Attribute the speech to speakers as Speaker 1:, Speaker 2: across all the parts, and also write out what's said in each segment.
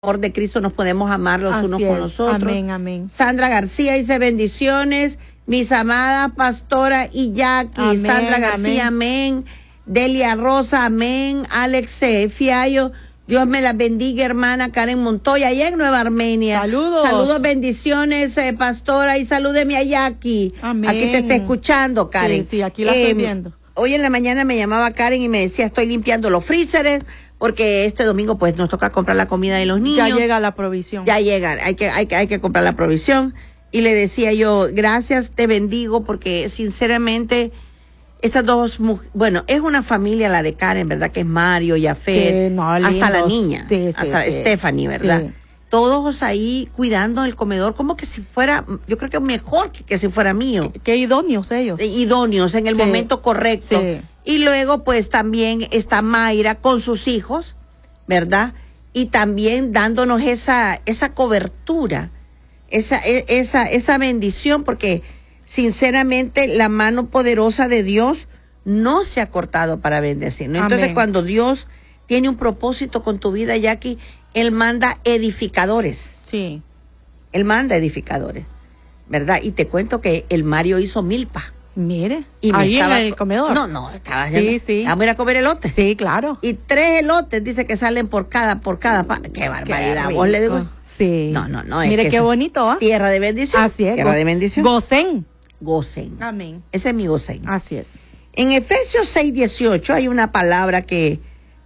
Speaker 1: amor de Cristo nos podemos amar los unos con los otros.
Speaker 2: Amén, amén.
Speaker 1: Sandra García dice bendiciones, mis amadas pastora y Jackie.
Speaker 2: Amén,
Speaker 1: Sandra García, amén. Delia Rosa, amén. Alex Fiallo, Dios me las bendiga, hermana Karen Montoya, allá en Nueva Armenia.
Speaker 2: Saludos.
Speaker 1: Saludos, bendiciones, pastora, y salúdeme a Jackie.
Speaker 2: Amén.
Speaker 1: Aquí te está escuchando, Karen.
Speaker 2: Sí, aquí la estoy viendo.
Speaker 1: Hoy en la mañana me llamaba Karen y me decía, estoy limpiando los freezers, porque este domingo pues nos toca comprar la comida de los niños.
Speaker 2: Ya llega la provisión.
Speaker 1: Ya llega, hay que comprar la provisión. Y le decía yo, gracias, te bendigo, porque sinceramente estas dos mujeres, bueno, es una familia la de Karen, ¿verdad? Que es Mario, Yafet,
Speaker 2: sí, no,
Speaker 1: hasta la niña,
Speaker 2: sí,
Speaker 1: hasta Stephanie, ¿verdad? Sí. Todos ahí cuidando el comedor como que si fuera, yo creo que mejor que si fuera mío.
Speaker 2: Qué idóneos ellos.
Speaker 1: Idóneos en el momento correcto. Sí. Y luego pues también está Mayra con sus hijos, ¿verdad? Y también dándonos esa cobertura, esa bendición, porque sinceramente la mano poderosa de Dios no se ha cortado para bendecirnos. Entonces, amén, cuando Dios tiene un propósito con tu vida, Jackie, Él manda edificadores.
Speaker 2: Sí.
Speaker 1: Él manda edificadores, ¿verdad? Y te cuento que el Mario hizo milpa.
Speaker 2: Mire, y ahí en el comedor.
Speaker 1: No, estaba haciendo.
Speaker 2: Sí.
Speaker 1: Vamos a ir a comer elotes.
Speaker 2: Sí, claro.
Speaker 1: Y 3 elotes dice que salen por cada qué barbaridad.
Speaker 2: Qué
Speaker 1: ¿Vos le digo?
Speaker 2: Sí.
Speaker 1: No.
Speaker 2: Mire qué bonito, ¿ah?
Speaker 1: Tierra de bendición.
Speaker 2: Así es.
Speaker 1: Tierra de bendición.
Speaker 2: Gocén.
Speaker 1: Amén. Ese es mi gocén.
Speaker 2: Así es.
Speaker 1: En Efesios 6:18 hay una palabra que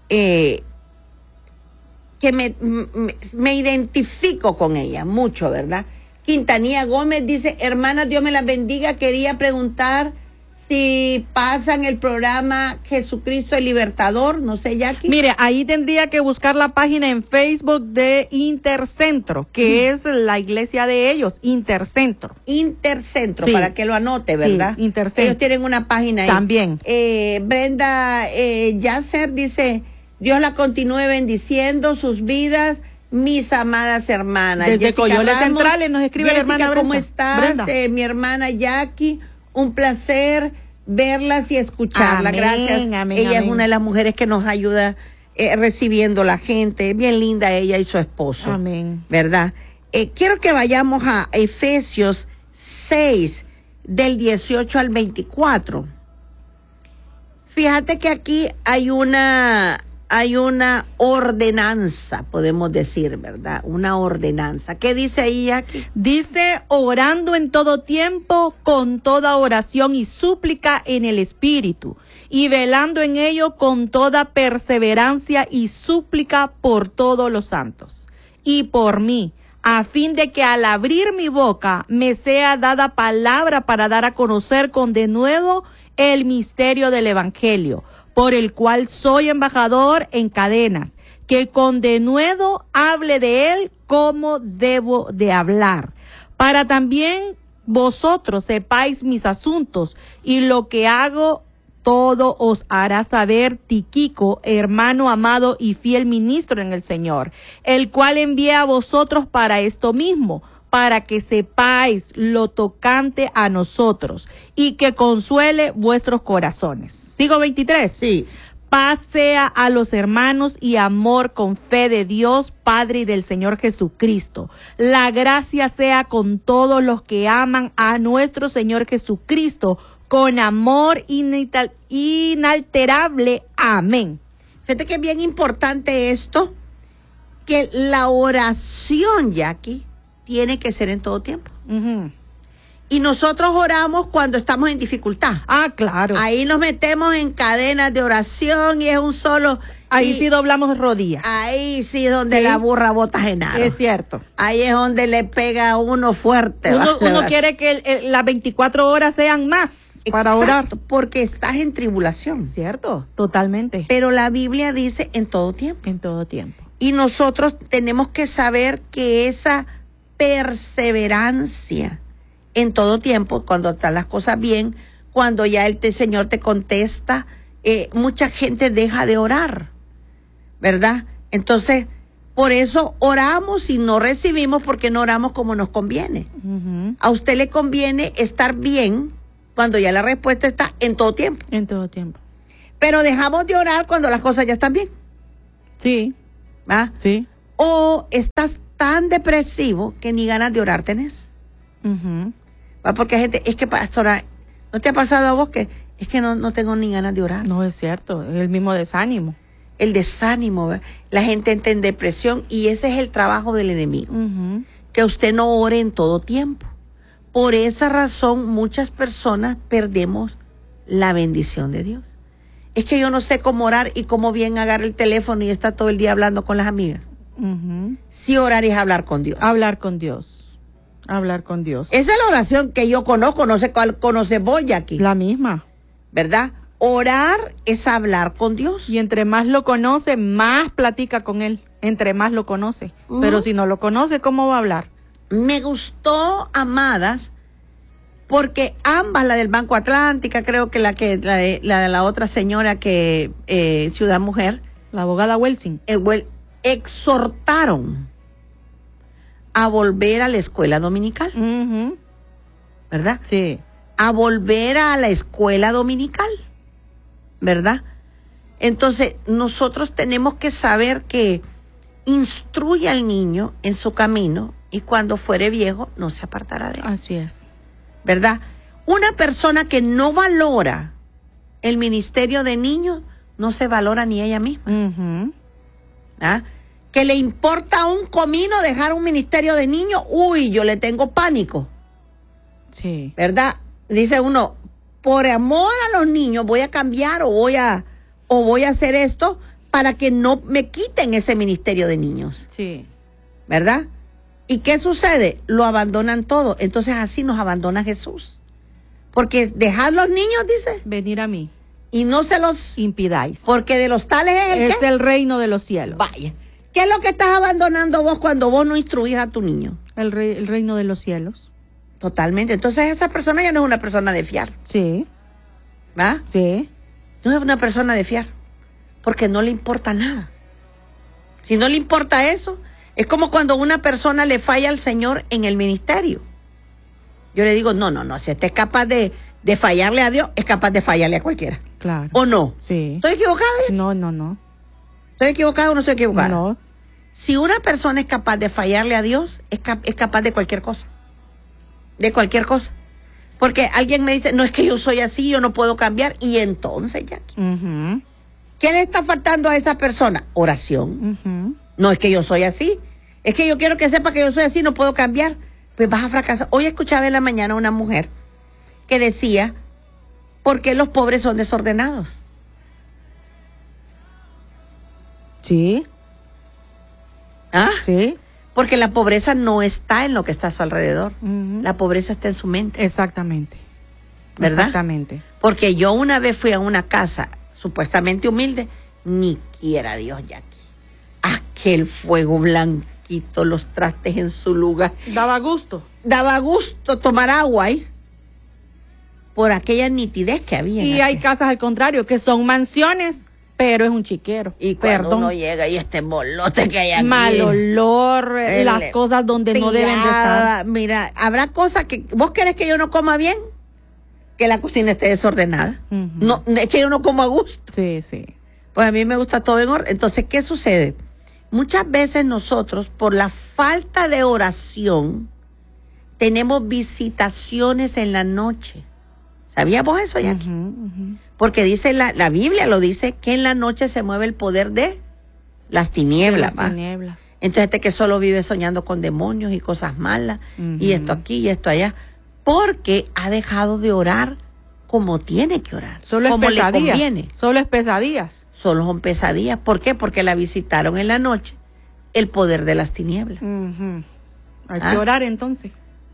Speaker 1: me identifico con ella mucho, ¿verdad? Quintanilla Gómez dice, hermana, Dios me las bendiga, quería preguntar si pasan el programa Jesucristo el Libertador, no sé, Jackie.
Speaker 2: Mire, ahí tendría que buscar la página en Facebook de Intercentro, que es la iglesia de ellos, Intercentro.
Speaker 1: Intercentro, sí, para que lo anote, ¿verdad?
Speaker 2: Sí, Intercentro.
Speaker 1: Ellos tienen una página ahí.
Speaker 2: También.
Speaker 1: Brenda Yasser dice, Dios la continúe bendiciendo sus vidas, mis amadas hermanas.
Speaker 2: Desde
Speaker 1: Jessica
Speaker 2: Coyoles
Speaker 1: Ramos,
Speaker 2: Centrales nos escribe
Speaker 1: Jessica,
Speaker 2: la hermana
Speaker 1: ¿cómo estás? Mi hermana Jackie, un placer verlas y escucharla.
Speaker 2: Amén,
Speaker 1: gracias.
Speaker 2: Amén,
Speaker 1: ella
Speaker 2: amén.
Speaker 1: es una de las mujeres que nos ayuda recibiendo la gente. Bien linda ella y su esposo.
Speaker 2: Amén.
Speaker 1: ¿Verdad? Quiero que vayamos a Efesios 6, del 18 al 24. Fíjate que aquí hay una ordenanza, podemos decir, ¿verdad? Una ordenanza. ¿Qué dice ahí, Jackie?
Speaker 2: Dice, orando en todo tiempo, con toda oración y súplica en el Espíritu, y velando en ello con toda perseverancia y súplica por todos los santos, y por mí, a fin de que al abrir mi boca me sea dada palabra para dar a conocer con denuedo el misterio del Evangelio, por el cual soy embajador en cadenas, que con denuedo hable de él como debo de hablar, para también vosotros sepáis mis asuntos, y lo que hago todo os hará saber Tíquico, hermano amado y fiel ministro en el Señor, el cual envié a vosotros para esto mismo, para que sepáis lo tocante a nosotros y que consuele vuestros corazones. ¿Sigo 23?
Speaker 1: Sí.
Speaker 2: Paz sea a los hermanos y amor con fe de Dios, Padre y del Señor Jesucristo. La gracia sea con todos los que aman a nuestro Señor Jesucristo, con amor inalterable. Amén.
Speaker 1: Fíjate que es bien importante esto, que la oración, Jackie, tiene que ser en todo tiempo.
Speaker 2: Uh-huh.
Speaker 1: Y nosotros oramos cuando estamos en dificultad.
Speaker 2: Ah, claro.
Speaker 1: Ahí nos metemos en cadenas de oración y es un solo...
Speaker 2: Ahí sí doblamos rodillas.
Speaker 1: Ahí sí es donde la burra bota Genaro.
Speaker 2: Es cierto.
Speaker 1: Ahí es donde le pega a uno fuerte.
Speaker 2: Uno quiere que las 24 horas sean más.
Speaker 1: Exacto,
Speaker 2: para orar.
Speaker 1: Porque estás en tribulación.
Speaker 2: Cierto, totalmente.
Speaker 1: Pero la Biblia dice en todo tiempo.
Speaker 2: En todo tiempo.
Speaker 1: Y nosotros tenemos que saber que esa perseverancia en todo tiempo, cuando están las cosas bien, cuando ya el Señor te contesta, mucha gente deja de orar, ¿verdad? Entonces, por eso oramos y no recibimos, porque no oramos como nos conviene.
Speaker 2: Uh-huh.
Speaker 1: A usted le conviene estar bien cuando ya la respuesta está en todo tiempo.
Speaker 2: En todo tiempo.
Speaker 1: Pero dejamos de orar cuando las cosas ya están bien.
Speaker 2: Sí.
Speaker 1: ¿Ah?
Speaker 2: Sí.
Speaker 1: o estás tan depresivo que ni ganas de orar tenés. Porque hay gente, es que pastora, ¿no te ha pasado a vos que es que no tengo ni ganas de orar?
Speaker 2: No, es cierto, es el mismo desánimo.
Speaker 1: El desánimo, ¿verdad? La gente entra en depresión y ese es el trabajo del enemigo. Que usted no ore en todo tiempo. Por esa razón muchas personas perdemos la bendición de Dios. Es que yo no sé cómo orar y cómo bien agarra el teléfono y está todo el día hablando con las amigas. Sí, orar es hablar con Dios.
Speaker 2: Hablar con Dios. Hablar con Dios.
Speaker 1: Esa es la oración que yo conozco, no sé cuál conoces vos, Jackie.
Speaker 2: La misma.
Speaker 1: ¿Verdad? Orar es hablar con Dios.
Speaker 2: Y entre más lo conoce, más platica con Él. Entre más lo conoce. Pero si no lo conoce, ¿cómo va a hablar?
Speaker 1: Me gustó, amadas, porque ambas, la del Banco Atlántica, creo que la de la otra señora que, Ciudad Mujer.
Speaker 2: La abogada Welsing.
Speaker 1: Exhortaron a volver a la escuela dominical. ¿Verdad?
Speaker 2: Sí.
Speaker 1: A volver a la escuela dominical. ¿Verdad? Entonces, nosotros tenemos que saber que instruye al niño en su camino y cuando fuere viejo no se apartará de él.
Speaker 2: Así es.
Speaker 1: ¿Verdad? Una persona que no valora el ministerio de niños no se valora ni ella misma. ¿Ah? Que le importa un comino dejar un ministerio de niños, uy, yo le tengo pánico.
Speaker 2: Sí.
Speaker 1: ¿Verdad? Dice uno, por amor a los niños voy a cambiar o voy a hacer esto para que no me quiten ese ministerio de niños.
Speaker 2: Sí.
Speaker 1: ¿Verdad? ¿Y qué sucede? Lo abandonan todo. Entonces así nos abandona Jesús. Porque dejad los niños, dice.
Speaker 2: Venir a mí.
Speaker 1: Y no se los
Speaker 2: impidáis.
Speaker 1: Porque de los tales es
Speaker 2: el reino de los cielos.
Speaker 1: Vaya. ¿Qué es lo que estás abandonando vos cuando vos no instruís a tu niño?
Speaker 2: El reino de los cielos.
Speaker 1: Totalmente. Entonces esa persona ya no es una persona de fiar.
Speaker 2: Sí.
Speaker 1: ¿Va?
Speaker 2: Sí.
Speaker 1: No es una persona de fiar. Porque no le importa nada. Si no le importa eso, es como cuando una persona le falla al Señor en el ministerio. Yo le digo, no, si usted es capaz de fallarle a Dios, es capaz de fallarle a cualquiera.
Speaker 2: Claro.
Speaker 1: ¿O no?
Speaker 2: Sí.
Speaker 1: ¿Estoy equivocada?
Speaker 2: No.
Speaker 1: ¿Estoy equivocada o no estoy equivocada?
Speaker 2: No.
Speaker 1: Si una persona es capaz de fallarle a Dios, es capaz de cualquier cosa. De cualquier cosa. Porque alguien me dice, no, es que yo soy así, yo no puedo cambiar. Y entonces, Jackie, ¿qué le está faltando a esa persona? Oración. No es que yo soy así. Es que yo quiero que sepa que yo soy así, no puedo cambiar. Pues vas a fracasar. Hoy escuchaba en la mañana una mujer que decía, ¿por qué los pobres son desordenados?
Speaker 2: Sí.
Speaker 1: ¿Ah?
Speaker 2: Sí.
Speaker 1: Porque la pobreza no está en lo que está a su alrededor. La pobreza está en su mente.
Speaker 2: Exactamente.
Speaker 1: ¿Verdad?
Speaker 2: Exactamente.
Speaker 1: Porque yo una vez fui a una casa supuestamente humilde, ni quiera Dios, Jackie. Aquel fuego blanquito, los trastes en su lugar.
Speaker 2: Daba gusto.
Speaker 1: Daba gusto tomar agua ahí. Por aquella nitidez que había.
Speaker 2: Y hay casas al contrario, que son mansiones, pero es un chiquero.
Speaker 1: Y cuando uno llega y este molote que hay aquí.
Speaker 2: Mal olor, las cosas donde no deben de estar.
Speaker 1: Mira, habrá cosas que... ¿Vos querés que yo no coma bien? Que la cocina esté desordenada. No, es que yo no como a gusto.
Speaker 2: Sí, sí.
Speaker 1: Pues a mí me gusta todo en orden. Entonces, ¿qué sucede? Muchas veces nosotros, por la falta de oración, tenemos visitaciones en la noche. ¿Sabías vos eso, Jackie? Porque dice la Biblia lo dice, que en la noche se mueve el poder de las tinieblas.
Speaker 2: Las tinieblas.
Speaker 1: Entonces este que solo vive soñando con demonios y cosas malas, y esto aquí y esto allá, porque ha dejado de orar como tiene que orar.
Speaker 2: Solo
Speaker 1: como
Speaker 2: es pesadillas.
Speaker 1: Le conviene.
Speaker 2: Solo es pesadillas.
Speaker 1: Solo son pesadillas. ¿Por qué? Porque la visitaron en la noche, el poder de las tinieblas.
Speaker 2: Hay que orar entonces.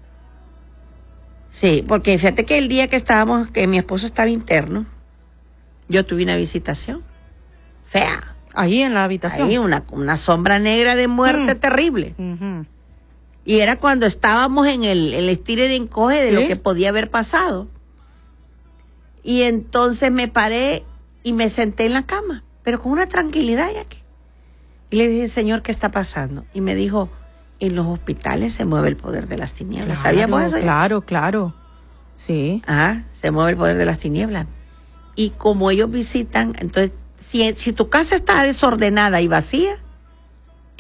Speaker 1: Sí, porque fíjate que el día que mi esposo estaba interno, yo tuve una visitación fea.
Speaker 2: Ahí en la habitación.
Speaker 1: Ahí una sombra negra de muerte terrible. Y era cuando estábamos en el estire de encoge de lo que podía haber pasado. Y entonces me paré y me senté en la cama, pero con una tranquilidad ya que. Y le dije, Señor, ¿qué está pasando? Y me dijo, en los hospitales se mueve el poder de las tinieblas.
Speaker 2: Claro,
Speaker 1: ¿Sabíamos eso?
Speaker 2: Claro. Sí.
Speaker 1: Se mueve el poder de las tinieblas. Y como ellos visitan, entonces, si tu casa está desordenada y vacía,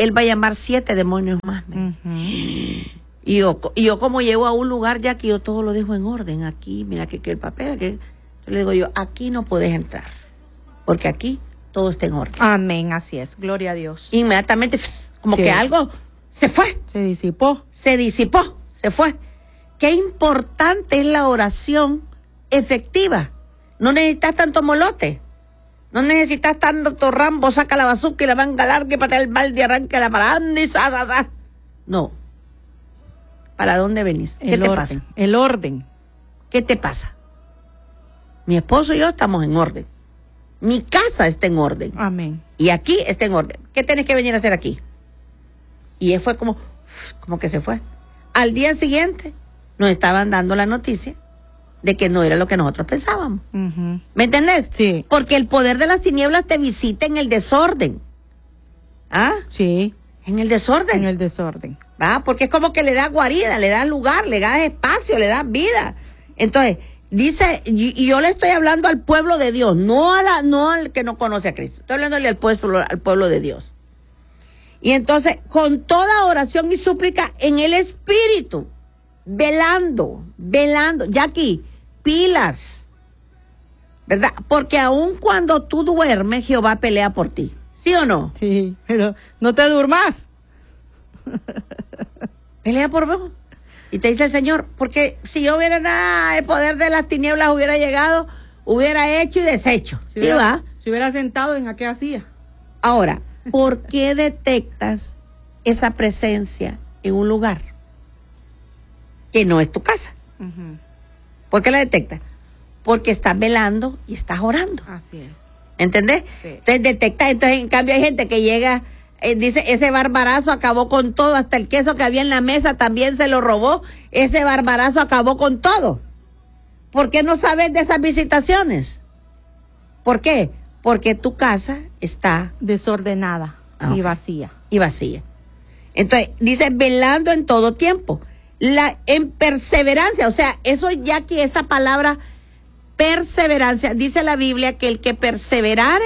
Speaker 1: él va a llamar 7 demonios más. Y yo como llego a un lugar ya que yo todo lo dejo en orden. Aquí, mira que el papel, que yo le digo yo, aquí no puedes entrar, porque aquí todo está en orden.
Speaker 2: Amén, así es, gloria a Dios.
Speaker 1: Inmediatamente, como que algo se fue.
Speaker 2: Se disipó,
Speaker 1: se fue. Qué importante es la oración efectiva. No necesitas tanto molote. No necesitas tanto Rambo, saca la bazuca y la manga larga y para el mal de arranque la paranda y No. ¿Para dónde venís? ¿Qué te pasa?
Speaker 2: El orden.
Speaker 1: ¿Qué te pasa? Mi esposo y yo estamos en orden. Mi casa está en orden.
Speaker 2: Amén.
Speaker 1: Y aquí está en orden. ¿Qué tenés que venir a hacer aquí? Y él fue como que se fue. Al día siguiente nos estaban dando la noticia de que no era lo que nosotros pensábamos. ¿Me entendés?
Speaker 2: Sí.
Speaker 1: Porque el poder de las tinieblas te visita en el desorden. ¿Ah?
Speaker 2: Sí.
Speaker 1: En el desorden.
Speaker 2: En el desorden.
Speaker 1: ¿Ah? Porque es como que le da guarida, le da lugar, le da espacio, le da vida. Entonces, dice, y yo le estoy hablando al pueblo de Dios, no al que no conoce a Cristo. Estoy hablándole al pueblo de Dios. Y entonces, con toda oración y súplica en el Espíritu, velando. Jackie, pilas, ¿verdad? Porque aun cuando tú duermes, Jehová pelea por ti. ¿Sí o no?
Speaker 2: Sí, pero no te durmas.
Speaker 1: Pelea por vos. Y te dice el Señor, porque si yo hubiera nada, el poder de las tinieblas hubiera llegado, hubiera hecho y deshecho.
Speaker 2: Si hubiera sentado, ¿en qué hacía?
Speaker 1: Ahora, ¿por qué detectas esa presencia en un lugar que no es tu casa? ¿Por qué la detectas? Porque estás velando y estás orando.
Speaker 2: Así es.
Speaker 1: ¿Entendés?
Speaker 2: Sí.
Speaker 1: Entonces detectas, entonces en cambio hay gente que llega, dice, ese barbarazo acabó con todo, hasta el queso que había en la mesa también se lo robó, ese barbarazo acabó con todo. ¿Por qué no sabes de esas visitaciones? ¿Por qué? Porque tu casa está
Speaker 2: desordenada y vacía.
Speaker 1: Y vacía. Entonces, dice, velando en todo tiempo. En perseverancia, o sea, eso ya que esa palabra perseverancia, dice la Biblia que el que perseverare,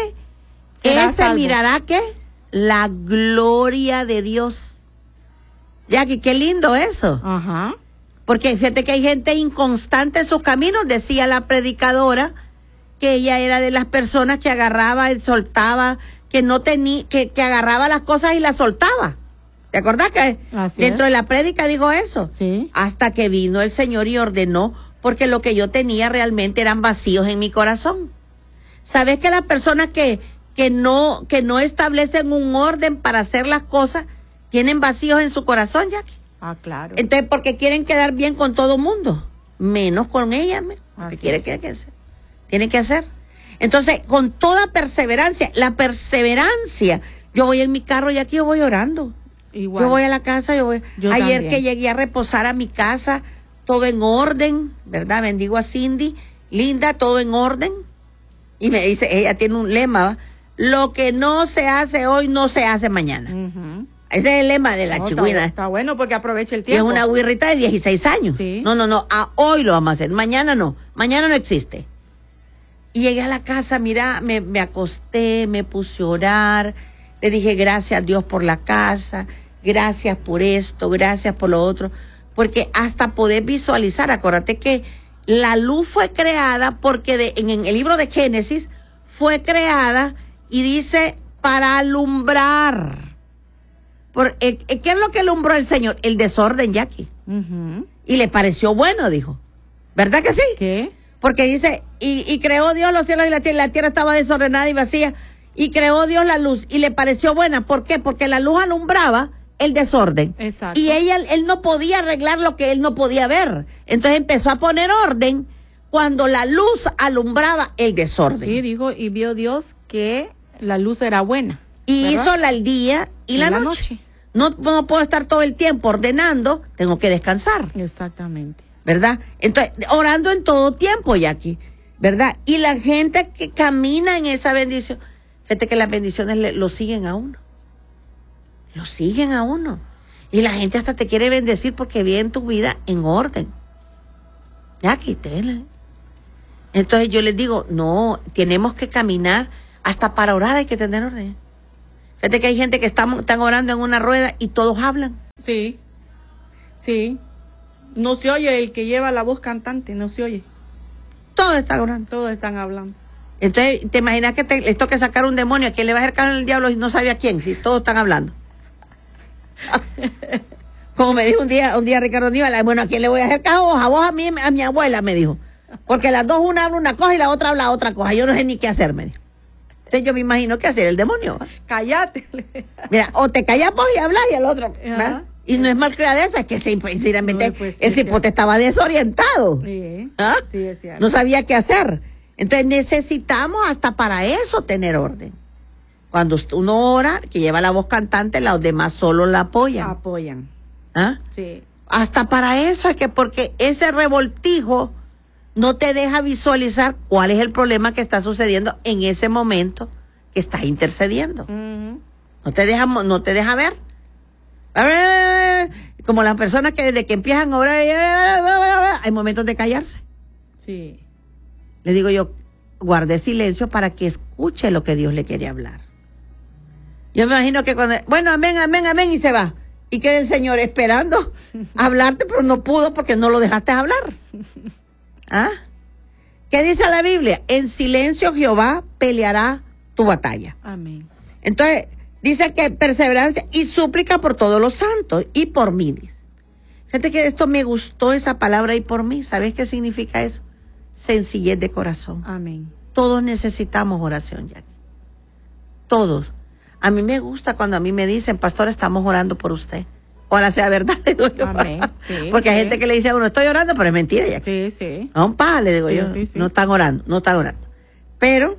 Speaker 1: ese mirará ¿qué? La gloria de Dios. Jackie, qué lindo eso.
Speaker 2: Ajá.
Speaker 1: Porque fíjate que hay gente inconstante en sus caminos, decía la predicadora, que ella era de las personas que agarraba y soltaba, que no tenía, que agarraba las cosas y las soltaba. ¿Te acordás que dentro de la prédica dijo eso?
Speaker 2: Sí.
Speaker 1: Hasta que vino el Señor y ordenó, porque lo que yo tenía realmente eran vacíos en mi corazón. ¿Sabes que las personas que no establecen un orden para hacer las cosas tienen vacíos en su corazón, Jackie?
Speaker 2: Ah, claro.
Speaker 1: Entonces, porque quieren quedar bien con todo mundo, menos con ella, ¿qué quiere que hacer? Tienen que hacer. Entonces, con toda perseverancia, la perseverancia, yo voy en mi carro y aquí yo voy orando.
Speaker 2: Igual.
Speaker 1: Yo voy a la casa, ayer
Speaker 2: también.
Speaker 1: Que llegué a reposar a mi casa, todo en orden, ¿verdad? Bendigo a Cindy, linda, todo en orden. Y me dice, ella tiene un lema, ¿va? Lo que no se hace hoy, no se hace mañana. Ese es el lema de la chigüina.
Speaker 2: Está bueno porque aprovecha el
Speaker 1: Y
Speaker 2: tiempo.
Speaker 1: es una guirrita de 16 años.
Speaker 2: Sí.
Speaker 1: No, a hoy lo vamos a hacer, mañana no existe. Y llegué a la casa, mira, me acosté, me puse a orar, le dije gracias a Dios por la casa, gracias por esto, gracias por lo otro, porque hasta poder visualizar, acuérdate que la luz fue creada porque en el libro de Génesis fue creada y dice para alumbrar. ¿Qué es lo que alumbró el Señor? El desorden, Jackie. Y le pareció bueno, dijo. ¿Verdad que sí?
Speaker 2: ¿Qué?
Speaker 1: Porque dice, y creó Dios los cielos y la tierra estaba desordenada y vacía, y creó Dios la luz, y le pareció buena. ¿Por qué? Porque la luz alumbraba el desorden.
Speaker 2: Exacto.
Speaker 1: Y él no podía arreglar lo que él no podía ver. Entonces empezó a poner orden cuando la luz alumbraba el desorden.
Speaker 2: Sí, dijo, y vio Dios que la luz era buena.
Speaker 1: Y
Speaker 2: ¿verdad?
Speaker 1: hizo el día y la noche. No puedo estar todo el tiempo ordenando, tengo que descansar.
Speaker 2: Exactamente.
Speaker 1: ¿Verdad? Entonces, orando en todo tiempo, Jackie, ¿verdad? Y la gente que camina en esa bendición, fíjate que las bendiciones lo siguen a uno. Lo siguen a uno. Y la gente hasta te quiere bendecir porque vive en tu vida en orden. Jackie, Entonces yo les digo, no, tenemos que caminar, hasta para orar hay que tener orden. Fíjate que hay gente que están orando en una rueda y todos hablan.
Speaker 2: Sí, sí. No se oye el que lleva la voz cantante, no se oye.
Speaker 1: Todos están orando.
Speaker 2: Todos están hablando.
Speaker 1: Entonces, ¿te imaginas que les toque sacar un demonio? ¿A quién le va a acercar el diablo y no sabe a quién? Si todos están hablando. Como me dijo un día Ricardo Níbal, bueno, ¿a quién le voy a acercar? A vos, a mí, a mi abuela, me dijo. Porque las dos, una habla una cosa y la otra habla otra cosa. Yo no sé ni qué hacer, me dijo. Entonces yo me imagino qué hacer el demonio.
Speaker 2: Cállate.
Speaker 1: Mira, o te callas vos y hablas y el otro. Y no es mal criadeza, es que sinceramente el cipote estaba desorientado.
Speaker 2: Sí,
Speaker 1: ¿Ah?
Speaker 2: Sí, es cierto.
Speaker 1: No sabía qué hacer. Entonces necesitamos hasta para eso tener orden. Cuando uno ora, que lleva la voz cantante, los demás solo la apoyan.
Speaker 2: Apoyan.
Speaker 1: ¿Ah?
Speaker 2: Sí.
Speaker 1: Hasta para eso es que, porque ese revoltijo no te deja visualizar cuál es el problema que está sucediendo en ese momento que estás intercediendo.
Speaker 2: Uh-huh.
Speaker 1: No te deja ver. Como las personas que desde que empiezan a orar hay momentos de callarse.
Speaker 2: Sí.
Speaker 1: Le digo yo, guarde silencio para que escuche lo que Dios le quiere hablar. Yo me imagino que cuando, bueno, amén, amén, amén, y se va. Y queda el Señor esperando hablarte, pero no pudo porque no lo dejaste hablar. ¿Ah? ¿Qué dice la Biblia? En silencio Jehová peleará tu batalla.
Speaker 2: Amén.
Speaker 1: Entonces, dice que perseverancia y súplica por todos los santos y por mí. Dice. Fíjate que esto me gustó, esa palabra y por mí. ¿Sabes qué significa eso? Sencillez de corazón.
Speaker 2: Amén.
Speaker 1: Todos necesitamos oración, Jackie. Todos. A mí me gusta cuando a mí me dicen, pastor, estamos orando por usted. Ojalá sea verdad, le digo yo.
Speaker 2: Amén. Sí,
Speaker 1: porque hay
Speaker 2: sí.
Speaker 1: gente que le dice a uno, estoy orando, pero es mentira, Jackie.
Speaker 2: Sí, sí.
Speaker 1: A un pa, le digo
Speaker 2: Sí,
Speaker 1: yo.
Speaker 2: sí, sí.
Speaker 1: No están orando. Pero,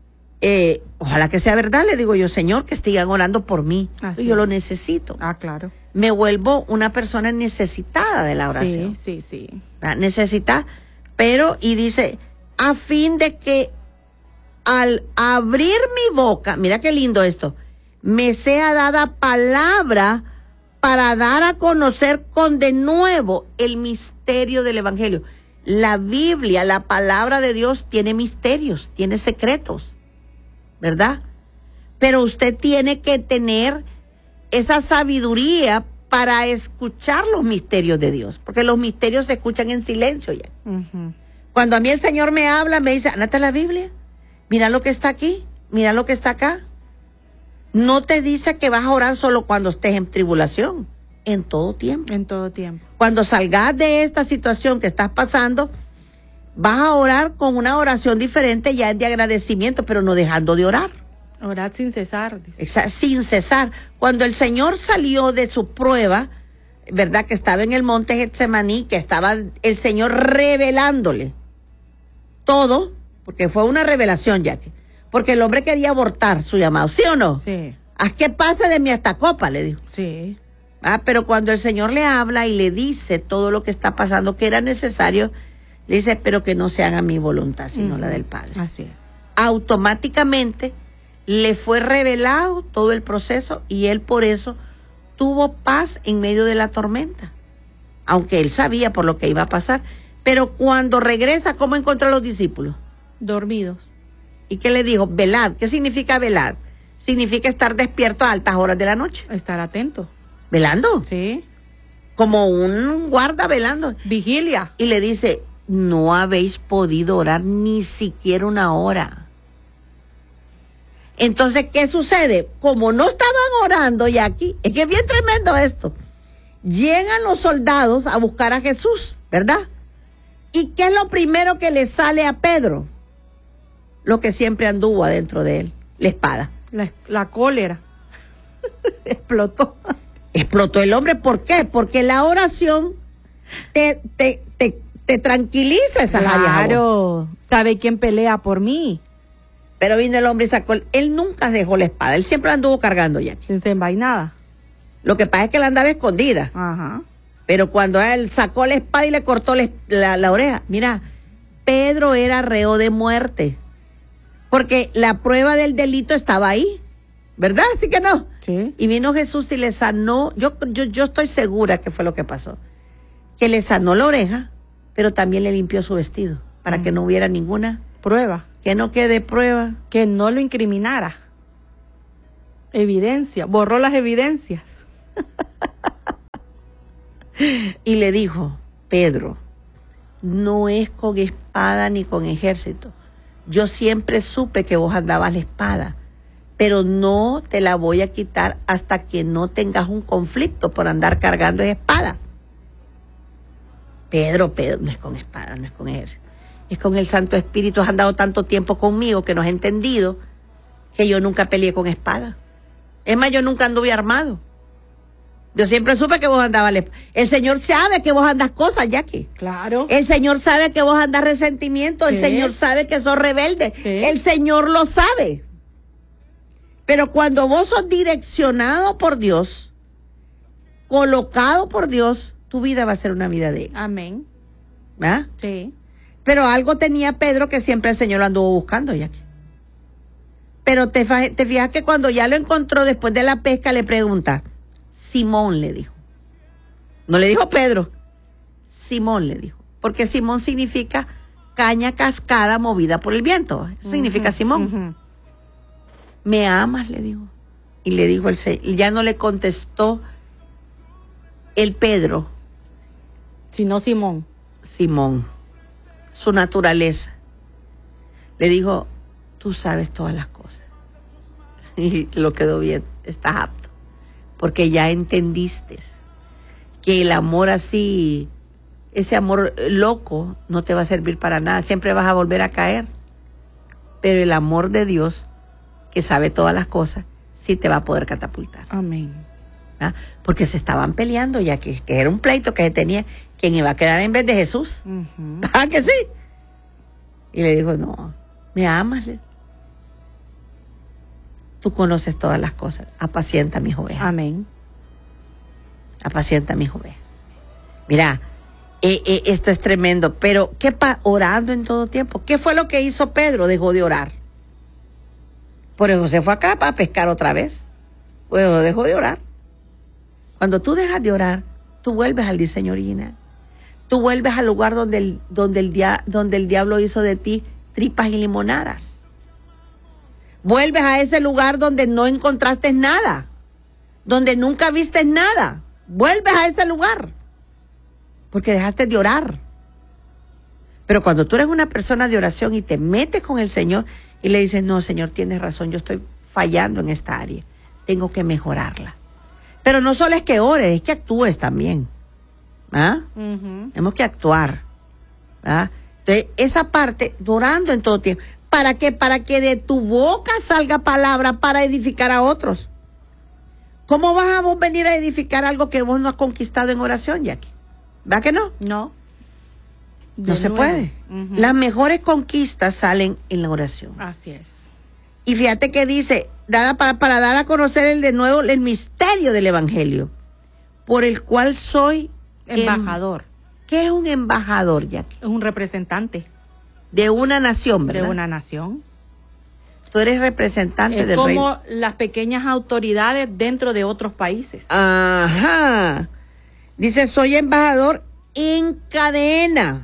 Speaker 1: ojalá que sea verdad, le digo yo, Señor, que sigan orando por mí.
Speaker 2: Así
Speaker 1: yo lo
Speaker 2: es.
Speaker 1: necesito.
Speaker 2: Ah, claro.
Speaker 1: Me vuelvo una persona necesitada de la oración.
Speaker 2: Sí, sí, sí.
Speaker 1: Necesitada. Pero, y dice, a fin de que al abrir mi boca, mira qué lindo esto, me sea dada palabra para dar a conocer con de nuevo el misterio del Evangelio. La Biblia, la palabra de Dios tiene misterios, tiene secretos, ¿verdad? Pero usted tiene que tener esa sabiduría para escuchar los misterios de Dios, porque los misterios se escuchan en silencio ya.
Speaker 2: Uh-huh.
Speaker 1: Cuando a mí el Señor me habla, me dice, ándate a la Biblia, mira lo que está aquí, mira lo que está acá. No te dice que vas a orar solo cuando estés en tribulación, en todo tiempo.
Speaker 2: En todo tiempo.
Speaker 1: Cuando salgas de esta situación que estás pasando, vas a orar con una oración diferente, ya es de agradecimiento, pero no dejando de orar.
Speaker 2: Orar sin cesar. Dice.
Speaker 1: Sin cesar. Cuando el Señor salió de su prueba, ¿verdad? Que estaba en el monte Getsemaní, que estaba el Señor revelándole todo, porque fue una revelación, ya que, porque el hombre quería abortar su llamado, ¿sí o no?
Speaker 2: Sí.
Speaker 1: Haz que pase de mí esta copa, le dijo.
Speaker 2: Sí.
Speaker 1: Pero cuando el Señor le habla y le dice todo lo que está pasando, que era necesario, le dice, pero que no se haga mi voluntad, sino la del Padre.
Speaker 2: Así es.
Speaker 1: Automáticamente le fue revelado todo el proceso y él por eso tuvo paz en medio de la tormenta, aunque él sabía por lo que iba a pasar. Pero cuando regresa, ¿cómo encontró a los discípulos?
Speaker 2: Dormidos.
Speaker 1: ¿Y qué le dijo? Velad. ¿Qué significa velad? Significa estar despierto a altas horas de la noche.
Speaker 2: Estar atento.
Speaker 1: ¿Velando?
Speaker 2: Sí.
Speaker 1: Como un guarda velando.
Speaker 2: Vigilia.
Speaker 1: Y le dice, no habéis podido orar ni siquiera una hora. Entonces, ¿qué sucede? Como no estaban orando, Jackie, es que es bien tremendo esto. Llegan los soldados a buscar a Jesús, ¿verdad? ¿Y qué es lo primero que le sale a Pedro? Lo que siempre anduvo adentro de él, la espada.
Speaker 2: La cólera. Explotó.
Speaker 1: Explotó el hombre, ¿por qué? Porque la oración te tranquiliza esas áreas.
Speaker 2: Claro. ¿Sabe quién pelea por mí?
Speaker 1: Pero vino el hombre y sacó, él nunca dejó la espada, él siempre la anduvo cargando ya.
Speaker 2: Desenvainada.
Speaker 1: Lo que pasa es que la andaba escondida.
Speaker 2: Ajá.
Speaker 1: Pero cuando él sacó la espada y le cortó la oreja, mira, Pedro era reo de muerte. Porque la prueba del delito estaba ahí, ¿verdad? ¿Sí que no?
Speaker 2: Sí.
Speaker 1: Y vino Jesús y le sanó, yo estoy segura que fue lo que pasó, que le sanó la oreja, pero también le limpió su vestido, para que no hubiera ninguna
Speaker 2: prueba.
Speaker 1: Que no quede prueba.
Speaker 2: Que no lo incriminara. Evidencia, borró las evidencias.
Speaker 1: Y le dijo, Pedro, no es con espada ni con ejército. Yo siempre supe que vos andabas la espada, pero no te la voy a quitar hasta que no tengas un conflicto por andar cargando esa espada. Pedro, no es con espada, no es con ejército. Es con el Santo Espíritu. Has andado tanto tiempo conmigo que no has entendido que yo nunca peleé con espada. Es más, yo nunca anduve armado. Yo siempre supe que vos andabas. El Señor sabe que vos andas cosas, Jackie.
Speaker 2: Claro.
Speaker 1: El Señor sabe que vos andas resentimiento. Sí. El Señor sabe que sos rebelde. Sí. El Señor lo sabe. Pero cuando vos sos direccionado por Dios, colocado por Dios, tu vida va a ser una vida de éxito.
Speaker 2: Amén.
Speaker 1: ¿Ah?
Speaker 2: Sí.
Speaker 1: Pero algo tenía Pedro que siempre el Señor lo anduvo buscando, Jackie. Pero te fijas que cuando ya lo encontró después de la pesca, le pregunta, Simón le dijo. No le dijo Pedro, Simón le dijo. Porque Simón significa caña cascada movida por el viento. Eso significa Simón. ¿Me amas? Le dijo. Y le dijo el Señor. Ya no le contestó el Pedro,
Speaker 2: sino Simón.
Speaker 1: Simón. Su naturaleza. Le dijo, tú sabes todas las cosas. Y lo quedó bien. Estás apto. Porque ya entendiste que el amor así, ese amor loco, no te va a servir para nada. Siempre vas a volver a caer. Pero el amor de Dios, que sabe todas las cosas, sí te va a poder catapultar.
Speaker 2: Amén.
Speaker 1: ¿Ah? Porque se estaban peleando ya que era un pleito que se tenía. ¿Quién iba a quedar en vez de Jesús? ¿Ah, que sí? Y le dijo, no, ¿me amas? Tú conoces todas las cosas. Apacienta mis ovejas.
Speaker 2: Amén.
Speaker 1: Apacienta mis ovejas. Mira, esto es tremendo. Pero, orando en todo tiempo. ¿Qué fue lo que hizo Pedro? Dejó de orar. Por eso se fue acá para pescar otra vez. Pues dejó de orar. Cuando tú dejas de orar, tú vuelves al diseño original. Tú vuelves al lugar donde el diablo hizo de ti tripas y limonadas. Vuelves a ese lugar donde no encontraste nada, donde nunca viste nada. Vuelves a ese lugar, porque dejaste de orar. Pero cuando tú eres una persona de oración y te metes con el Señor y le dices, no, Señor, tienes razón, yo estoy fallando en esta área, tengo que mejorarla. Pero no solo es que ores, es que actúes también. ¿Ah? Tenemos que actuar. ¿Ah? Entonces, esa parte, orando en todo tiempo. ¿Para qué? Para que de tu boca salga palabra para edificar a otros. ¿Cómo vas a vos venir a edificar algo que vos no has conquistado en oración, Jackie? ¿Va que no?
Speaker 2: No.
Speaker 1: No se puede. Las mejores conquistas salen en la oración.
Speaker 2: Así es.
Speaker 1: Y fíjate que dice, para dar a conocer el misterio del Evangelio, por el cual soy
Speaker 2: embajador.
Speaker 1: ¿Qué es un embajador, Jackie?
Speaker 2: Es un representante.
Speaker 1: De una nación, ¿verdad?
Speaker 2: De una nación.
Speaker 1: Tú eres representante del rey. Es
Speaker 2: como las pequeñas autoridades dentro de otros países.
Speaker 1: Ajá. Dice, soy embajador en cadena.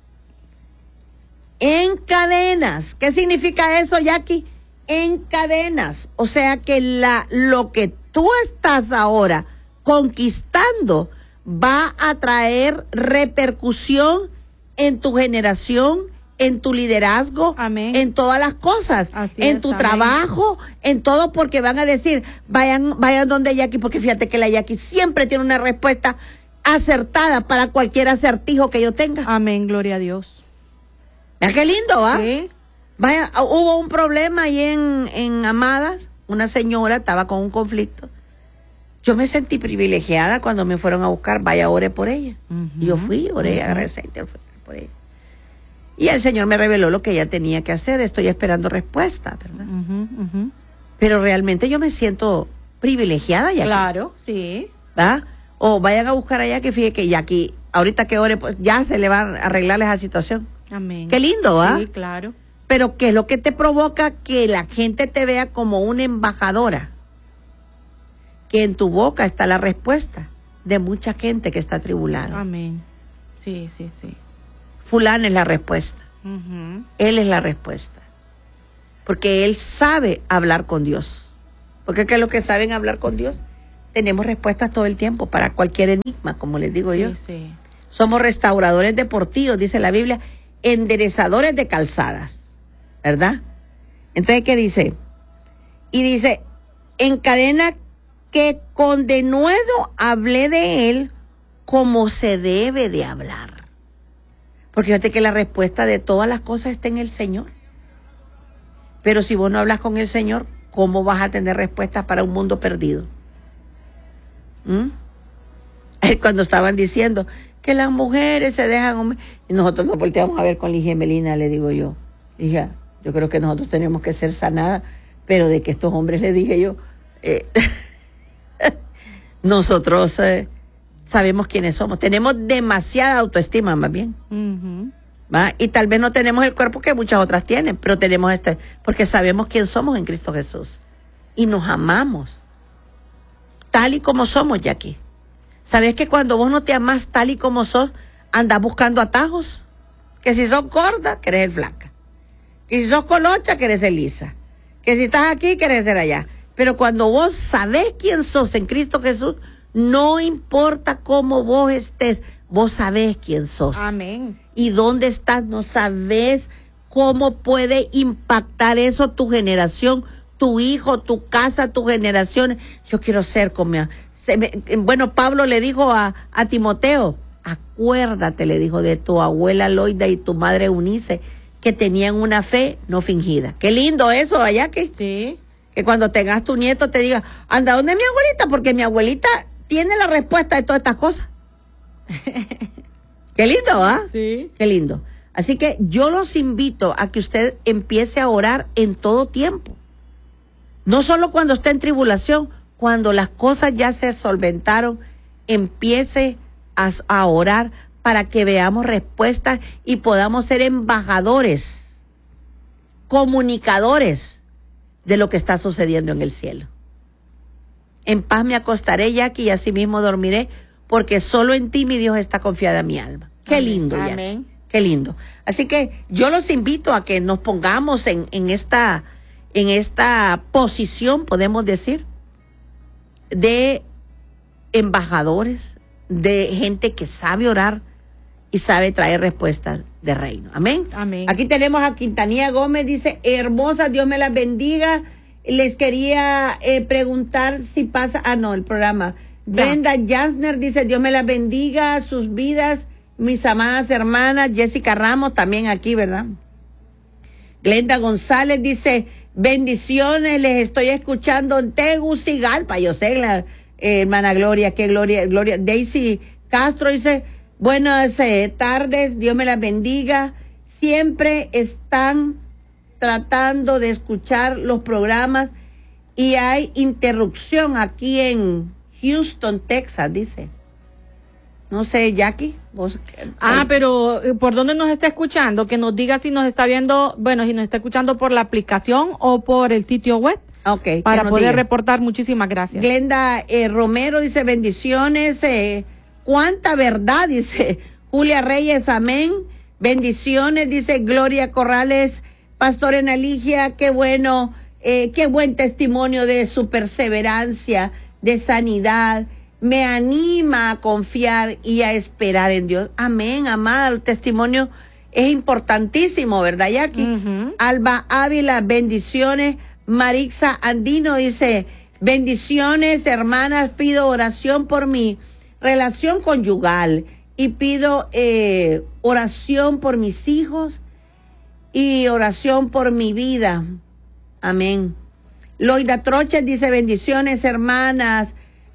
Speaker 1: En cadenas. ¿Qué significa eso, Jackie? En cadenas. O sea que lo que tú estás ahora conquistando va a traer repercusión en tu generación, en tu liderazgo,
Speaker 2: amén,
Speaker 1: en todas las cosas,
Speaker 2: así
Speaker 1: en
Speaker 2: es,
Speaker 1: tu
Speaker 2: amén,
Speaker 1: trabajo, en todo, porque van a decir, vayan donde Jackie, porque fíjate que la Jackie siempre tiene una respuesta acertada para cualquier acertijo que yo tenga.
Speaker 2: Amén, gloria a Dios.
Speaker 1: Mira qué lindo, ¿ah?
Speaker 2: Sí.
Speaker 1: Vaya, hubo un problema ahí en Amadas, una señora estaba con un conflicto. Yo me sentí privilegiada cuando me fueron a buscar, vaya, oré por ella. Y yo fui, oré, agarré aceite, oré por ella. Y el Señor me reveló lo que ella tenía que hacer. Estoy esperando respuesta, ¿verdad? Pero realmente yo me siento privilegiada ya.
Speaker 2: Claro, sí.
Speaker 1: ¿Va? O vayan a buscar allá que fíjate que ya aquí, ahorita que ore, pues ya se le va a arreglar esa situación.
Speaker 2: Amén.
Speaker 1: Qué lindo, ¿va?
Speaker 2: Sí, claro.
Speaker 1: Pero ¿qué es lo que te provoca que la gente te vea como una embajadora? Que en tu boca está la respuesta de mucha gente que está atribulada.
Speaker 2: Amén. Sí, sí, sí.
Speaker 1: Fulano es la respuesta. Él es la respuesta. Porque él sabe hablar con Dios. porque es que los que saben hablar con Dios, tenemos respuestas todo el tiempo para cualquier enigma, como les digo yo.
Speaker 2: Sí.
Speaker 1: Somos restauradores deportivos, dice la Biblia, enderezadores de calzadas, ¿verdad? Entonces, ¿qué dice? Y dice, encadena que con denuedo hablé de él como se debe de hablar. Porque fíjate que la respuesta de todas las cosas está en el Señor. Pero si vos no hablas con el Señor, ¿cómo vas a tener respuestas para un mundo perdido? Cuando estaban diciendo que las mujeres se dejan, y nosotros nos volteamos a ver con Ligia y Melina, le digo yo, hija, yo creo que nosotros tenemos que ser sanadas, pero de que estos hombres, le dije yo, nosotros sabemos quiénes somos, tenemos demasiada autoestima más bien, ¿va? Y tal vez no tenemos el cuerpo que muchas otras tienen, pero tenemos porque sabemos quién somos en Cristo Jesús y nos amamos tal y como somos, Jackie. ¿Sabes que cuando vos no te amás tal y como sos, andás buscando atajos? Que si sos gorda, querés ser flaca. Que si sos colocha, querés ser lisa. Que si estás aquí, querés ser allá. Pero cuando vos sabés quién sos en Cristo Jesús, no importa cómo vos estés, vos sabés quién sos.
Speaker 2: Amén.
Speaker 1: Y dónde estás, no sabés cómo puede impactar eso tu generación, tu hijo, tu casa, tu generación. Yo quiero ser como... Bueno, Pablo le dijo a Timoteo, acuérdate, le dijo, de tu abuela Loida y tu madre Eunice, que tenían una fe no fingida. Qué lindo eso, allá que...
Speaker 2: Sí.
Speaker 1: Que cuando tengas tu nieto te diga, anda, ¿dónde es mi abuelita? Porque mi abuelita tiene la respuesta de todas estas cosas. Qué lindo, ¿ah?
Speaker 2: Sí.
Speaker 1: Qué lindo. Así que yo los invito a que usted empiece a orar en todo tiempo. No solo cuando esté en tribulación, cuando las cosas ya se solventaron, empiece a orar para que veamos respuestas y podamos ser embajadores, comunicadores de lo que está sucediendo en el cielo. En paz me acostaré, Jackie, y así mismo dormiré, porque solo en ti, mi Dios, está confiada mi alma. Qué lindo, Jackie.
Speaker 2: Amén.
Speaker 1: Qué lindo. Así que yo los invito a que nos pongamos en esta posición, podemos decir, de embajadores, de gente que sabe orar y sabe traer respuestas de reino. Amén.
Speaker 2: Amén.
Speaker 1: Aquí tenemos a Quintanilla Gómez, dice, hermosa, Dios me las bendiga. Les quería preguntar si pasa, el programa. Brenda Jasner dice, Dios me las bendiga, sus vidas, mis amadas hermanas. Jessica Ramos también aquí, ¿verdad? Glenda González dice, bendiciones, les estoy escuchando en Tegucigalpa. Yo sé, la hermana Gloria, qué Gloria. Daisy Castro dice, buenas tardes, Dios me las bendiga. Siempre están tratando de escuchar los programas y hay interrupción aquí en Houston, Texas, dice. No sé, Jackie, vos.
Speaker 2: Pero ¿por dónde nos está escuchando? Que nos diga si nos está viendo, si nos está escuchando por la aplicación o por el sitio web.
Speaker 1: Okay.
Speaker 2: Para poder reportar, muchísimas gracias.
Speaker 1: Glenda Romero dice, bendiciones, cuánta verdad, dice Julia Reyes, amén. Bendiciones, dice Gloria Corrales, Pastor Enaligia, qué bueno, qué buen testimonio de su perseverancia, de sanidad. Me anima a confiar y a esperar en Dios. Amén, amada. El testimonio es importantísimo, ¿verdad, Jackie? Alba Ávila, bendiciones. Marixa Andino dice, bendiciones, hermanas. Pido oración por mi relación conyugal y pido oración por mis hijos y oración por mi vida. Amén. Loida Troches dice, bendiciones, hermanas.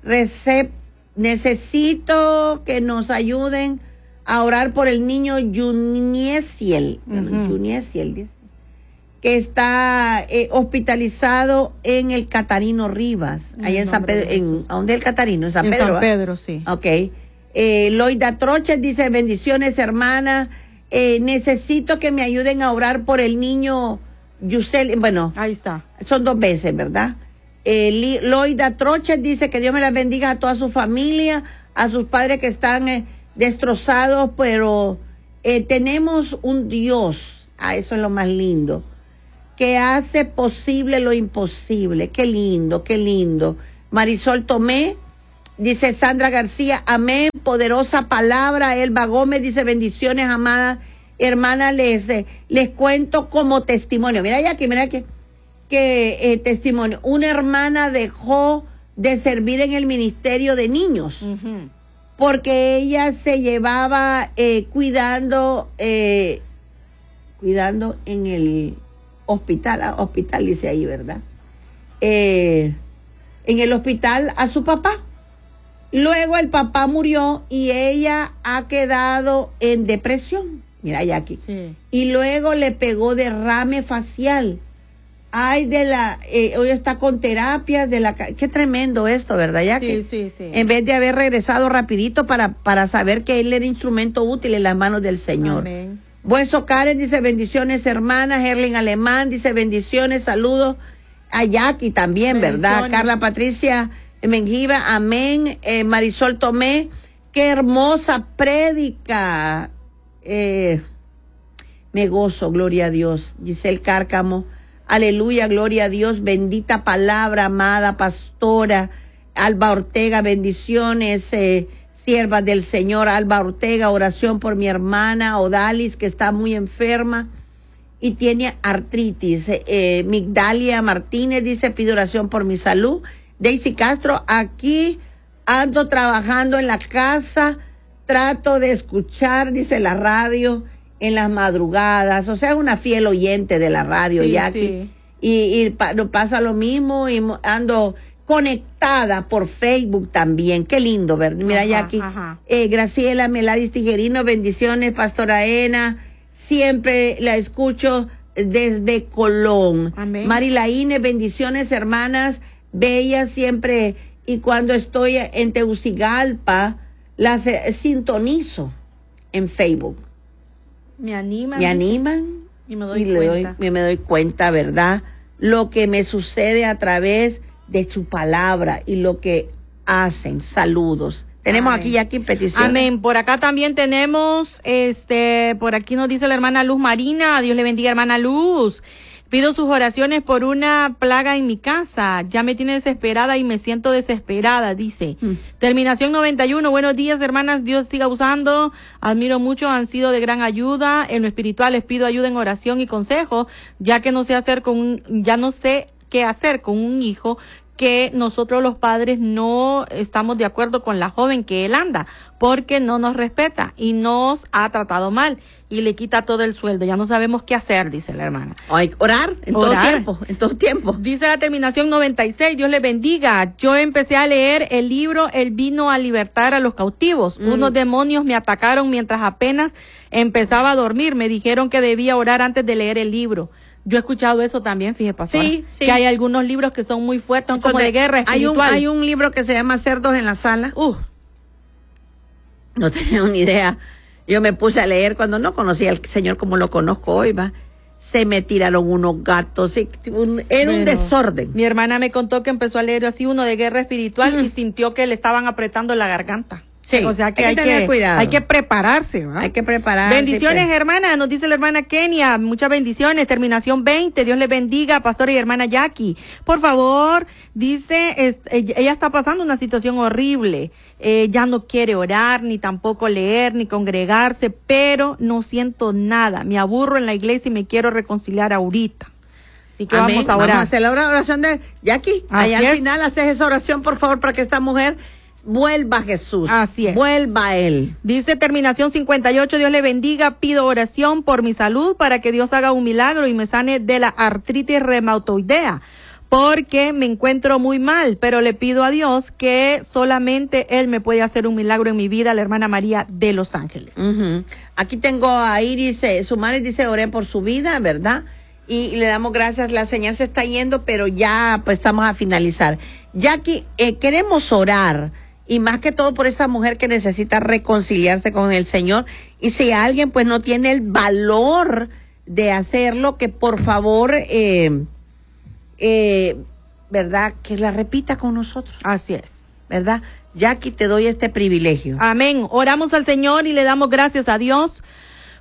Speaker 1: Necesito que nos ayuden a orar por el niño Juniesiel, Juniesiel dice, que está hospitalizado en el Catarino Rivas, allá en San Pedro, ¿dónde es el Catarino? En San Pedro.
Speaker 2: San Pedro, sí.
Speaker 1: Okay. Loida Troches dice, bendiciones, hermana, necesito que me ayuden a orar por el niño Yusel,
Speaker 2: ahí está.
Speaker 1: Son 2 veces, ¿verdad? Loida Troches dice que Dios me las bendiga a toda su familia, a sus padres que están destrozados, pero tenemos un Dios, eso es lo más lindo, que hace posible lo imposible. Qué lindo, qué lindo. Marisol Tomé, dice Sandra García, amén, poderosa palabra. Elba Gómez dice, bendiciones, amadas hermanas, les cuento como testimonio. Mira aquí, mira que testimonio. Una hermana dejó de servir en el ministerio de niños porque ella se llevaba cuidando en el hospital dice ahí, ¿verdad? En el hospital a su papá. Luego el papá murió y ella ha quedado en depresión. Mira, Jackie. Sí. Y luego le pegó derrame facial. Ay, hoy está con terapias qué tremendo esto, ¿verdad, Jackie?
Speaker 2: Sí.
Speaker 1: En vez de haber regresado rapidito para saber que él era instrumento útil en las manos del Señor.
Speaker 2: Amén.
Speaker 1: Bueso Karen dice, bendiciones, hermanas. Herlin Alemán dice, bendiciones, saludos. A Jackie también, ¿verdad? Carla Patricia Mengiva, amén. Marisol Tomé, qué hermosa prédica. Me gozo, gloria a Dios. Giselle Cárcamo, aleluya, gloria a Dios, bendita palabra, amada pastora. Alba Ortega, bendiciones, siervas del Señor. Alba Ortega, oración por mi hermana Odalis, que está muy enferma y tiene artritis. Migdalia Martínez dice, pido oración por mi salud. Daisy Castro, aquí ando trabajando en la casa, trato de escuchar, dice, la radio en las madrugadas, o sea, una fiel oyente de la radio, Jackie. Sí. Y pasa lo mismo, y ando conectada por Facebook también, qué lindo, ¿verdad? Mira, Jackie. Graciela Meladis Tijerino, bendiciones, Pastora Ena, siempre la escucho desde Colón. Amén. Marilaine, bendiciones, hermanas bellas, siempre, y cuando estoy en Tegucigalpa, las sintonizo en Facebook.
Speaker 2: Me animan
Speaker 1: y me doy cuenta, ¿verdad? Lo que me sucede a través de su palabra y lo que hacen. Saludos. Tenemos aquí petición.
Speaker 2: Amén. Por acá también tenemos, por aquí nos dice la hermana Luz Marina. Dios le bendiga, hermana Luz. Pido sus oraciones por una plaga en mi casa. Ya me tiene desesperada y me siento desesperada, dice. Terminación 91. Buenos días, hermanas. Dios siga usando. Admiro mucho. Han sido de gran ayuda. En lo espiritual les pido ayuda en oración y consejo, ya que no sé ya no sé qué hacer con un hijo que nosotros los padres no estamos de acuerdo con la joven que él anda, porque no nos respeta y nos ha tratado mal y le quita todo el sueldo. Ya no sabemos qué hacer, dice la hermana.
Speaker 1: Hay que orar en todo tiempo.
Speaker 2: Dice la terminación 96, Dios le bendiga. Yo empecé a leer el libro Él vino a libertar a los cautivos. Unos demonios me atacaron mientras apenas empezaba a dormir. Me dijeron que debía orar antes de leer el libro. Yo he escuchado eso también, fíjese, pastora. Sí. Que hay algunos libros que son muy fuertes, son como de guerra espiritual.
Speaker 1: Hay un libro que se llama Cerdos en la Sala. No tenía una idea. Yo me puse a leer cuando no conocía al Señor como lo conozco hoy, va. Se me tiraron unos gatos, era un desorden.
Speaker 2: Mi hermana me contó que empezó a leer así uno de guerra espiritual y sintió que le estaban apretando la garganta.
Speaker 1: Sí,
Speaker 2: o sea que hay que
Speaker 1: tener cuidado.
Speaker 2: Hay que prepararse, ¿verdad?
Speaker 1: Hay que prepararse.
Speaker 2: Bendiciones, hermana, nos dice la hermana Kenia, muchas bendiciones. Terminación 20, Dios les bendiga, pastora y hermana Jackie. Por favor, dice, ella está pasando una situación horrible. Ya no quiere orar, ni tampoco leer, ni congregarse, pero no siento nada. Me aburro en la iglesia y me quiero reconciliar ahorita. Así que
Speaker 1: amén.
Speaker 2: Vamos a orar.
Speaker 1: Vamos a hacer la oración de Jackie.
Speaker 2: Allá
Speaker 1: al final haces esa oración, por favor, para que esta mujer vuelva a Jesús.
Speaker 2: Así es.
Speaker 1: Vuelva a Él.
Speaker 2: Dice terminación 58, Dios le bendiga, pido oración por mi salud para que Dios haga un milagro y me sane de la artritis reumatoidea, porque me encuentro muy mal, pero le pido a Dios que solamente Él me puede hacer un milagro en mi vida, la hermana María de Los Ángeles.
Speaker 1: Aquí tengo a Iris, su madre dice, oré por su vida, ¿verdad? Y le damos gracias, la señal se está yendo, pero ya pues estamos a finalizar. Jackie, queremos orar. Y más que todo por esta mujer que necesita reconciliarse con el Señor. Y si alguien pues no tiene el valor de hacerlo, que por favor, ¿verdad? Que la repita con nosotros.
Speaker 2: Así es.
Speaker 1: ¿Verdad? Jackie, te doy este privilegio.
Speaker 2: Amén. Oramos al Señor y le damos gracias a Dios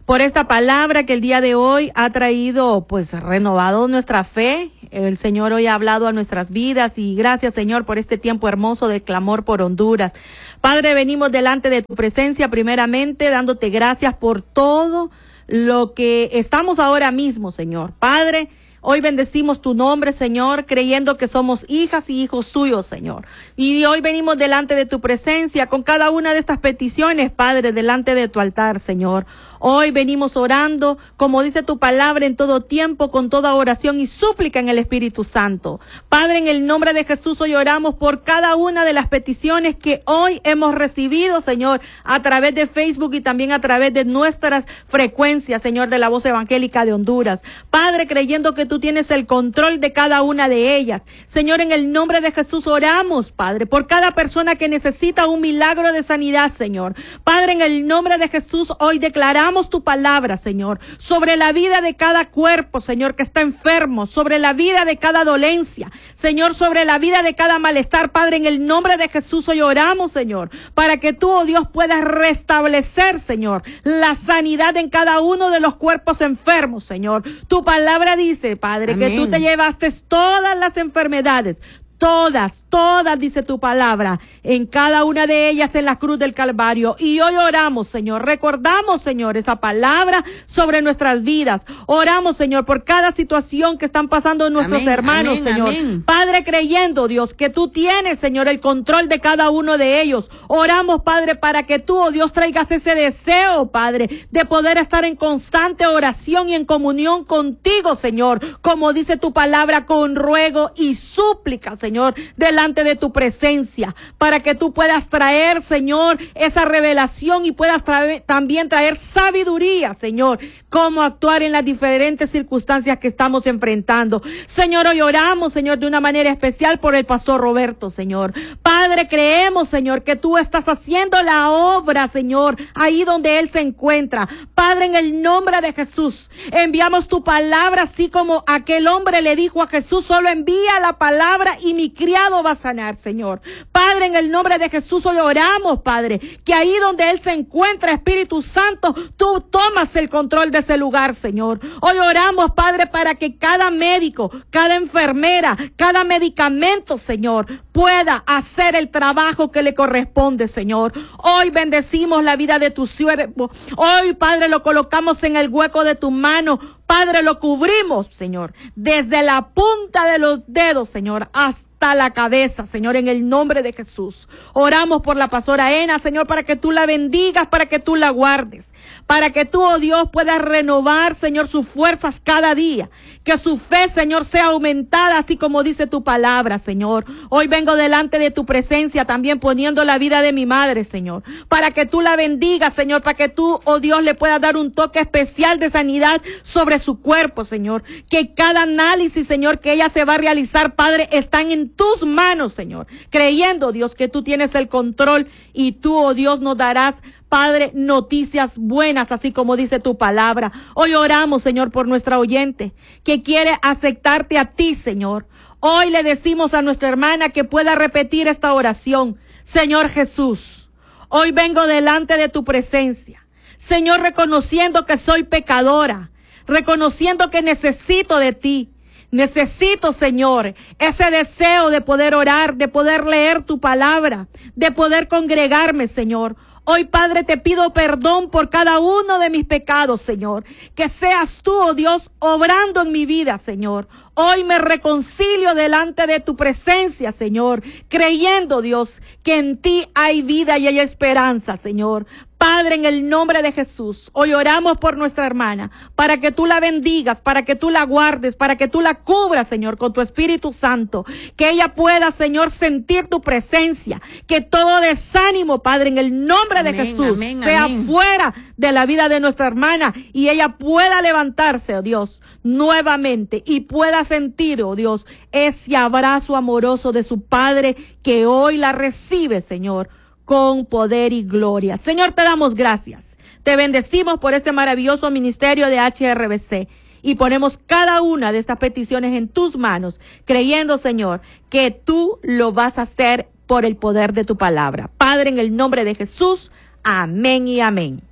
Speaker 2: por esta palabra que el día de hoy ha traído, pues, renovado nuestra fe. El Señor hoy ha hablado a nuestras vidas y gracias, Señor, por este tiempo hermoso de clamor por Honduras. Padre, venimos delante de tu presencia primeramente dándote gracias por todo lo que estamos ahora mismo, Señor. Padre, hoy bendecimos tu nombre, Señor, creyendo que somos hijas y hijos tuyos, Señor. Y hoy venimos delante de tu presencia con cada una de estas peticiones, Padre, delante de tu altar, Señor. Hoy venimos orando, como dice tu palabra, en todo tiempo, con toda oración y súplica en el Espíritu Santo. Padre, en el nombre de Jesús, hoy oramos por cada una de las peticiones que hoy hemos recibido, Señor, a través de Facebook y también a través de nuestras frecuencias, Señor, de la Voz Evangélica de Honduras. Padre, creyendo que tú tienes el control de cada una de ellas. Señor, en el nombre de Jesús oramos, Padre, por cada persona que necesita un milagro de sanidad, Señor. Padre, en el nombre de Jesús, hoy declaramos tu palabra, Señor, sobre la vida de cada cuerpo, Señor, que está enfermo, sobre la vida de cada dolencia, Señor, sobre la vida de cada malestar. Padre, en el nombre de Jesús hoy oramos, Señor, para que tú, oh Dios, puedas restablecer, Señor, la sanidad en cada uno de los cuerpos enfermos, Señor. Tu palabra dice, Padre, amén, que tú te llevaste todas las enfermedades. Todas, dice tu palabra, en cada una de ellas en la cruz del Calvario. Y hoy oramos, Señor, recordamos, Señor, esa palabra sobre nuestras vidas. Oramos, Señor, por cada situación que están pasando nuestros hermanos, Señor. Amén. Padre, creyendo, Dios, que tú tienes, Señor, el control de cada uno de ellos. Oramos, Padre, para que tú, oh Dios, traigas ese deseo, Padre, de poder estar en constante oración y en comunión contigo, Señor. Como dice tu palabra, con ruego y súplica, Señor, delante de tu presencia, para que tú puedas traer, Señor, esa revelación y puedas también traer sabiduría, Señor, cómo actuar en las diferentes circunstancias que estamos enfrentando. Señor, hoy oramos, Señor, de una manera especial por el pastor Roberto, Señor. Padre, creemos, Señor, que tú estás haciendo la obra, Señor, ahí donde él se encuentra. Padre, en el nombre de Jesús, enviamos tu palabra, así como aquel hombre le dijo a Jesús, solo envía la palabra y mi criado va a sanar, Señor. Padre, en el nombre de Jesús hoy oramos, Padre, que ahí donde él se encuentra, Espíritu Santo, tú tomas el control de ese lugar, Señor. Hoy oramos, Padre, para que cada médico, cada enfermera, cada medicamento, Señor, pueda hacer el trabajo que le corresponde, Señor. Hoy bendecimos la vida de tu siervo. Hoy, Padre, lo colocamos en el hueco de tu mano. Padre, lo cubrimos, Señor, desde la punta de los dedos, Señor, hasta la cabeza, Señor, en el nombre de Jesús. Oramos por la pastora Ena, Señor, para que tú la bendigas, para que tú la guardes, para que tú, oh Dios, puedas renovar, Señor, sus fuerzas cada día, que su fe, Señor, sea aumentada, así como dice tu palabra, Señor. Hoy vengo delante de tu presencia, también poniendo la vida de mi madre, Señor, para que tú la bendigas, Señor, para que tú, oh Dios, le puedas dar un toque especial de sanidad sobre su cuerpo, Señor, que cada análisis, Señor, que ella se va a realizar, Padre, están en tus manos, Señor, creyendo, Dios, que tú tienes el control y tú, oh Dios, nos darás, Padre, noticias buenas, así como dice tu palabra. Hoy oramos, Señor, por nuestra oyente que quiere aceptarte a ti, Señor. Hoy le decimos a nuestra hermana que pueda repetir esta oración. Señor Jesús, hoy vengo delante de tu presencia, Señor, reconociendo que soy pecadora, reconociendo que necesito de ti. Necesito, Señor, ese deseo de poder orar, de poder leer tu palabra, de poder congregarme, Señor. Hoy, Padre, te pido perdón por cada uno de mis pecados, Señor. Que seas tú, oh Dios, obrando en mi vida, Señor. Hoy me reconcilio delante de tu presencia, Señor, creyendo, Dios, que en ti hay vida y hay esperanza, Señor. Padre, en el nombre de Jesús, hoy oramos por nuestra hermana, para que tú la bendigas, para que tú la guardes, para que tú la cubras, Señor, con tu Espíritu Santo, que ella pueda, Señor, sentir tu presencia, que todo desánimo, Padre, en el nombre de Jesús, sea fuera de la vida de nuestra hermana y ella pueda levantarse, oh Dios, nuevamente y pueda sentir, oh Dios, ese abrazo amoroso de su Padre que hoy la recibe, Señor, con poder y gloria. Señor, te damos gracias. Te bendecimos por este maravilloso ministerio de HRBC y ponemos cada una de estas peticiones en tus manos, creyendo, Señor, que tú lo vas a hacer por el poder de tu palabra. Padre, en el nombre de Jesús, amén y amén.